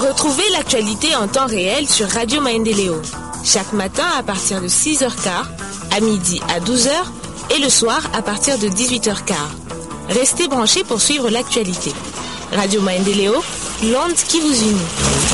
Retrouvez l'actualité en temps réel sur Radio Maendeleo. Chaque matin à partir de 6h15, à midi à 12h et le soir à partir de 18h15. Restez branchés pour suivre l'actualité. Radio Maendeleo, l'onde qui vous unit.